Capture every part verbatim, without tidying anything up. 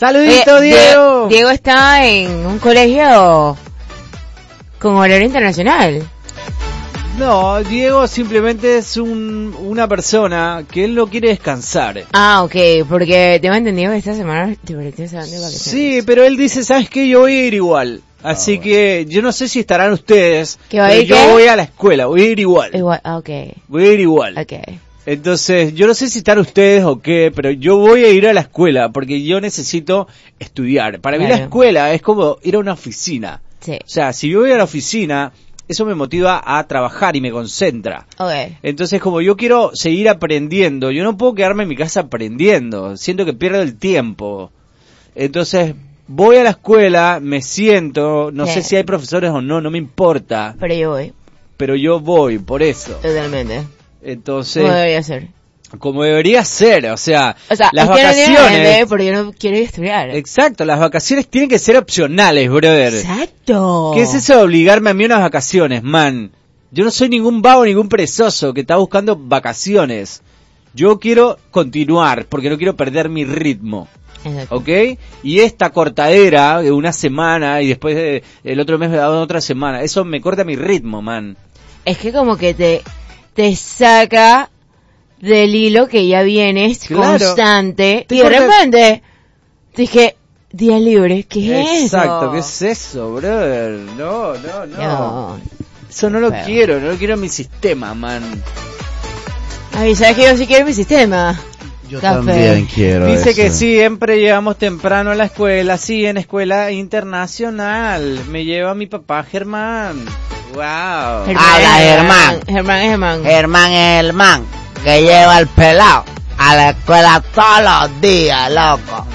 Saludito, Oye, Diego. Diego está en un colegio con horario internacional. No, Diego simplemente es un, una persona que él no quiere descansar. Ah, ok, porque tengo entendido que esta semana te pareció de vacaciones. Sí, pero él dice, ¿sabes qué? Yo voy a ir igual. Así oh, bueno. que yo no sé si estarán ustedes, pero yo qué? voy a la escuela, voy a ir igual. Igual, ok. Voy a ir igual. Ok. Entonces, yo no sé si están ustedes o qué, pero yo voy a ir a la escuela porque yo necesito estudiar. Para claro. mí la escuela es como ir a una oficina. Sí. O sea, si yo voy a la oficina, eso me motiva a trabajar y me concentra. Okay. Entonces, como yo quiero seguir aprendiendo, yo no puedo quedarme en mi casa aprendiendo. Siento que pierdo el tiempo. Entonces, voy a la escuela, me siento, no sí. sé si hay profesores o no, no me importa. Pero yo voy. Pero yo voy, por eso. Totalmente. Entonces, como debería ser. Como debería ser, o sea, o sea las es que vacaciones. No vender, pero yo no quiero ir a estudiar. Exacto, las vacaciones tienen que ser opcionales, brother. Exacto. ¿Qué es eso de obligarme a mí a unas vacaciones, man? Yo no soy ningún vago, ningún perezoso que está buscando vacaciones. Yo quiero continuar, porque no quiero perder mi ritmo. Exacto. ¿Ok? Y esta cortadera de una semana y después de, el otro mes me da otra semana, eso me corta mi ritmo, man. Es que como que te, te saca del hilo que ya vienes claro. constante y de corta... repente dije, día libre, ¿qué es eso? Exacto, ¿qué es eso, brother? No, no, no. no eso no lo pero... quiero, no lo quiero en mi sistema, man. Ay, ¿sabes que yo sí quiero mi sistema? Yo Café. también quiero Dice eso. que siempre llegamos temprano a la escuela, sí, en escuela internacional. Me lleva mi papá Germán. Wow. Germán, Habla Germán. Germán es Germán. Germán es Germán, que lleva al pelado a la escuela todos los días, loco.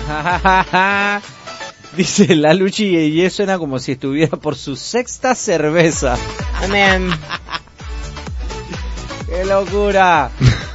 Dice la Luchi y eso suena como si estuviera por su sexta cerveza. Amén. ¡Qué locura!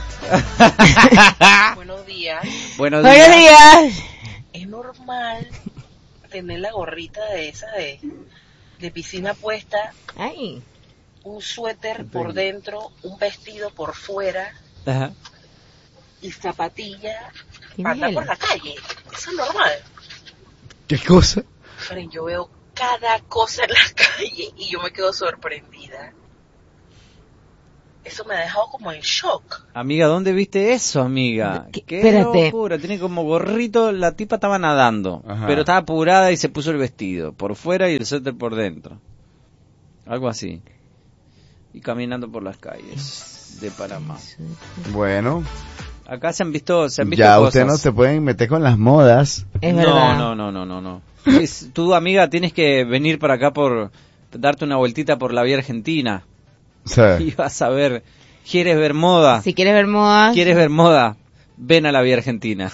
Buenos días. Buenos días. Buenos días. Es normal tener la gorrita de esa de, de piscina puesta. Ay. Un suéter por dentro, un vestido por fuera. Ajá. Y zapatilla para andar por la calle. Eso es normal. ¿Qué cosa? Miren, yo veo cada cosa en la calle y yo me quedo sorprendida. Eso me ha dejado como en shock. Amiga, ¿dónde viste eso, amiga? ¿Qué? Qué Espérate. locura, tiene como gorrito, la tipa estaba nadando, Ajá. pero estaba apurada y se puso el vestido, por fuera y el suéter por dentro. Algo así. Y caminando por las calles de Panamá. Bueno. Acá se han visto, se han visto ya cosas. usted no se pueden meter con las modas. Es no, verdad. no, no, no, no, no. Es, tú, amiga, tienes que venir para acá por darte una vueltita por la vía Argentina. Sí. Y vas a ver, ¿quieres ver moda? Si quieres ver moda. ¿Quieres ver moda? Ven a la vía Argentina.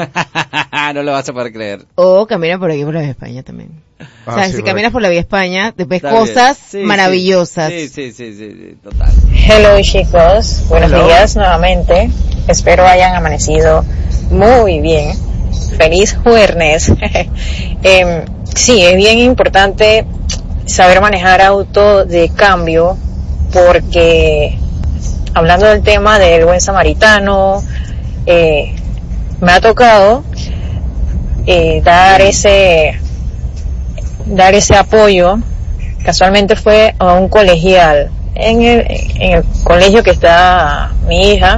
No lo vas a poder creer. O camina por aquí por la vía España también. Ah, o sea, sí, si bueno. caminas por la vía España, te ves Está cosas sí, maravillosas. Sí, sí, sí, sí, sí, total. Hello chicos, buenos Hello. días nuevamente. Espero hayan amanecido muy bien. Feliz jueves. eh, sí, es bien importante saber manejar auto de cambio porque hablando del tema del buen samaritano, eh, me ha tocado eh, dar ese dar ese apoyo. Casualmente fue a un colegial en el, en el colegio que está mi hija.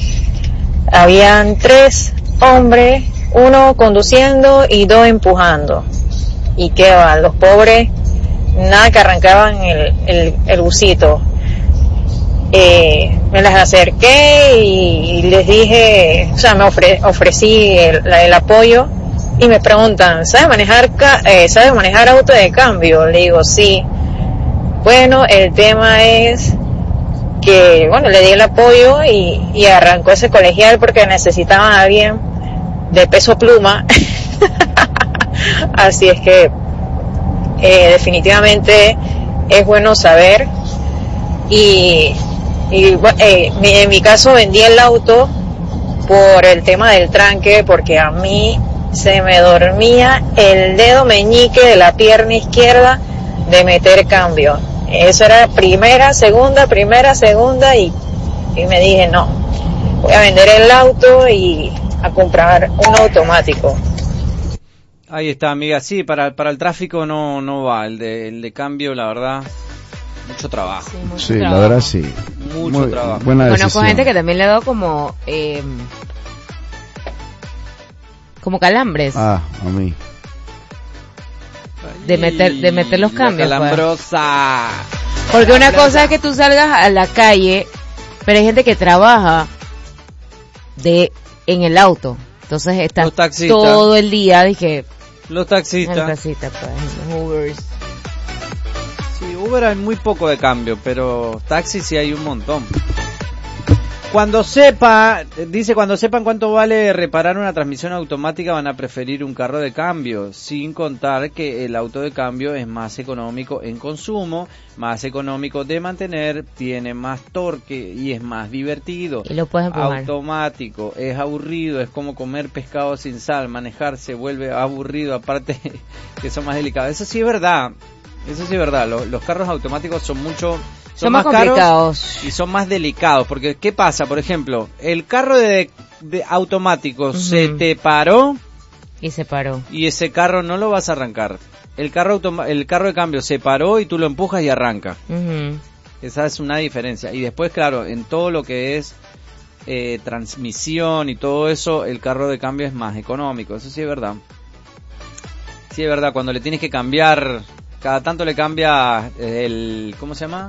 Habían tres hombres, uno conduciendo y dos empujando, y qué va, los pobres nada que arrancaban el, el, el busito. Eh, me las acerqué y, y les dije, o sea, me ofre, ofrecí el, el apoyo y me preguntan, ¿sabes manejar ca eh, ¿sabes manejar auto de cambio? Le digo, sí. Bueno, el tema es que, bueno, le di el apoyo y, y arrancó ese colegial porque necesitaban a alguien de peso pluma. Así es que eh, definitivamente es bueno saber y Y eh, en mi caso vendí el auto por el tema del tranque, porque a mí se me dormía el dedo meñique de la pierna izquierda de meter cambio. Eso era primera, segunda, primera, segunda y, y me dije no, voy a vender el auto y a comprar un automático. Ahí está, amiga. Sí, para para el tráfico no no va. El de, el de cambio, la verdad, mucho trabajo. Sí, mucho Sí, trabajo. la verdad sí. Mucho Muy trabajo. Buena Bueno, decisión. con gente que también le ha dado como... Eh, como calambres. Ah, a mí. De meter- de meter los La cambios, pues. calambrosa. Porque una cosa es que tú salgas a la calle, pero hay gente que trabaja de en el auto. Entonces estás Los taxistas. todo el día, dije, Los en taxistas. casita, pues, en los Ubers. Sí, Uber hay muy poco de cambio, pero taxi sí hay un montón. Cuando sepa, dice, cuando sepan cuánto vale reparar una transmisión automática van a preferir un carro de cambio, sin contar que el auto de cambio es más económico en consumo, más económico de mantener, tiene más torque y es más divertido. Y lo puedes empujar. Automático, es aburrido, es como comer pescado sin sal, manejar se vuelve aburrido, aparte que son más delicados. Eso sí es verdad, eso sí es verdad, los, los carros automáticos son mucho... Son más complicados. y son más delicados, porque ¿qué pasa? Por ejemplo, el carro de, de automático Ujú. se te paró Y se paró. y ese carro no lo vas a arrancar. El carro automa- el carro de cambio se paró y tú lo empujas y arranca. Ujú. Esa es una diferencia. Y después, claro, en todo lo que es eh, transmisión y todo eso, el carro de cambio es más económico. Eso sí es verdad. Sí es verdad, cuando le tienes que cambiar, cada tanto le cambia el, ¿cómo se llama?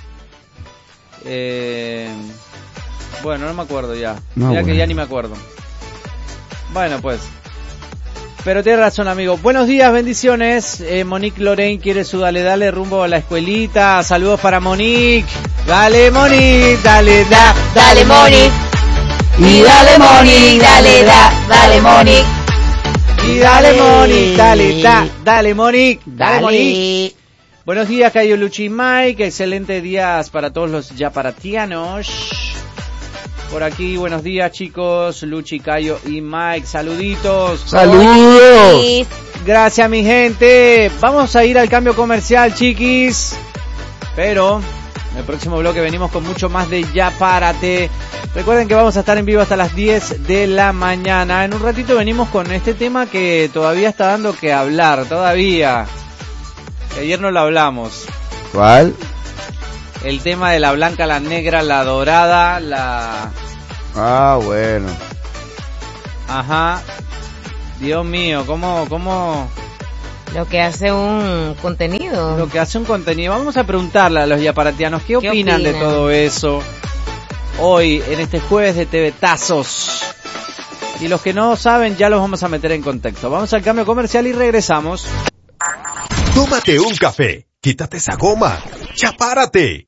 Eh, bueno, no me acuerdo ya. No, Mira que bueno. ya ni me acuerdo. Bueno, pues. Pero tienes razón, amigo. Buenos días, bendiciones. Eh, Monique Lorraine quiere su dale, dale rumbo a la escuelita. Saludos para Monique. Dale, Monique, dale, da, Dale, Moni. Y dale, Moni. Dale, da. Dale, Moni. Y dale, Monique, dale, da, dale, Monique, dale, Monique. Dale. Buenos días, Cayo, Luchi y Mike. Excelentes días para todos los yaparatianos. Por aquí, buenos días, chicos. Luchi, Cayo y Mike. Saluditos. ¡Saludos! Gracias, mi gente. Vamos a ir al cambio comercial, chiquis. Pero en el próximo bloque venimos con mucho más de Ya Párate. Recuerden que vamos a estar en vivo hasta las diez de la mañana. En un ratito venimos con este tema que todavía está dando que hablar. Todavía. Ayer no lo hablamos. ¿Cuál? El tema de la blanca, la negra, la dorada, la... Ah, bueno. Ajá. Dios mío, ¿cómo, cómo Lo que hace un contenido. lo que hace un contenido? Vamos a preguntarle a los yaparatianos qué, ¿Qué opinan, de opinan? todo eso hoy, en este jueves de T V Tazos. Y los que no saben ya los vamos a meter en contexto. Vamos al cambio comercial y regresamos. Tómate un café, quítate esa goma, ya párate.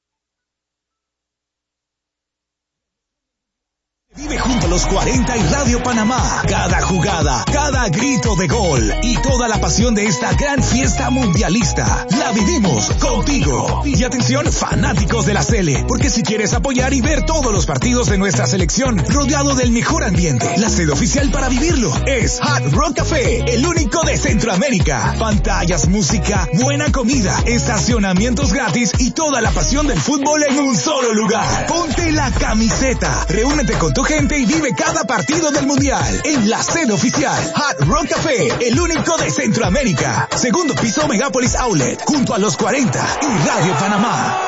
Vive junto a los cuarenta y Radio Panamá. Cada jugada, cada grito de gol y toda la pasión de esta gran fiesta mundialista. La vivimos contigo. Y atención, fanáticos de la Sele, porque si quieres apoyar y ver todos los partidos de nuestra selección rodeado del mejor ambiente, la sede oficial para vivirlo es Hard Rock Café, el único de Centroamérica. Pantallas, música, buena comida, estacionamientos gratis y toda la pasión del fútbol en un solo lugar. Ponte la camiseta, reúnete con tu gente y vive cada partido del mundial en la sede oficial Hard Rock Café, el único de Centroamérica. Segundo piso Megápolis Outlet, junto a los cuarenta y Radio Panamá.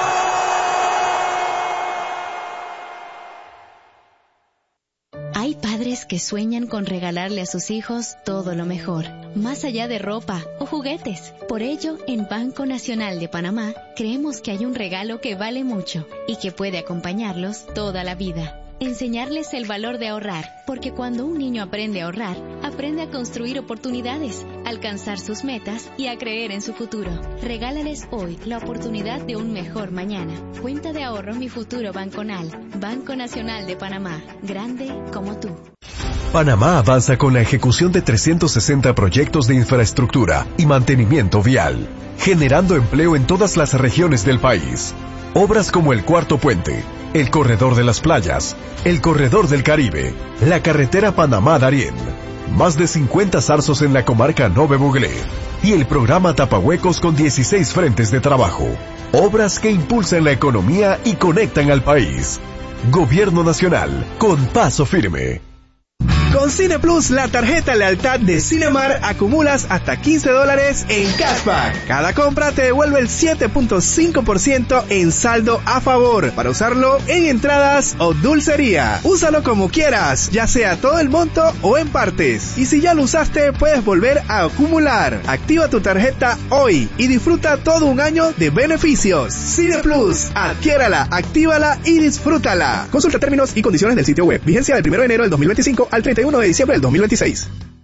Hay padres que sueñan con regalarle a sus hijos todo lo mejor, más allá de ropa o juguetes. Por ello, en Banco Nacional de Panamá, creemos que hay un regalo que vale mucho y que puede acompañarlos toda la vida. Enseñarles el valor de ahorrar, porque cuando un niño aprende a ahorrar, aprende a construir oportunidades, alcanzar sus metas y a creer en su futuro. Regálales hoy la oportunidad de un mejor mañana. Cuenta de ahorro Mi Futuro Banconal, Banco Nacional de Panamá, grande como tú. Panamá avanza con la ejecución de trescientos sesenta proyectos de infraestructura y mantenimiento vial, generando empleo en todas las regiones del país. Obras como el Cuarto Puente, el Corredor de las Playas, el Corredor del Caribe, la carretera Panamá-Darién, más de cincuenta zarzos en la comarca Nove Buglé y el programa Tapahuecos con dieciséis frentes de trabajo. Obras que impulsan la economía y conectan al país. Gobierno Nacional, con paso firme. Con Cine Plus, la tarjeta lealtad de Cinemar, acumulas hasta quince dólares en cashback. Cada compra te devuelve el siete punto cinco por ciento en saldo a favor para usarlo en entradas o dulcería. Úsalo como quieras, ya sea todo el monto o en partes. Y si ya lo usaste, puedes volver a acumular. Activa tu tarjeta hoy y disfruta todo un año de beneficios. Cine Plus, adquiérala, actívala y disfrútala. Consulta términos y condiciones del sitio web. Vigencia del primero de enero del dos mil veinticinco al treinta y uno de diciembre del dos mil veintiséis.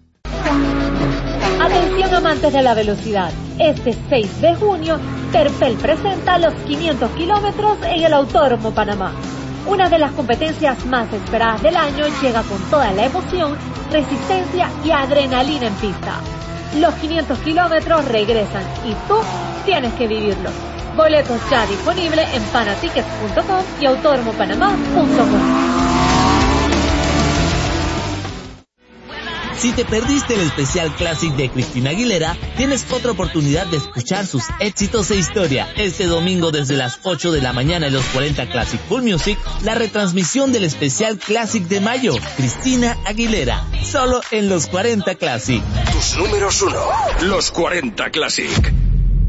Atención amantes de la velocidad. Este seis de junio, Terpel presenta los quinientos kilómetros en el Autódromo Panamá. Una de las competencias más esperadas del año llega con toda la emoción, resistencia y adrenalina en pista. Los quinientos kilómetros regresan y tú tienes que vivirlos. Boletos ya disponibles en panatickets punto com y autódromo panamá punto com. Si te perdiste el especial Classic de Cristina Aguilera, tienes otra oportunidad de escuchar sus éxitos e historia. Este domingo desde las ocho de la mañana en los cuarenta Classic Full Music, la retransmisión del especial Classic de mayo, Cristina Aguilera, solo en los cuarenta Classic. Tus números uno, los cuarenta Classic.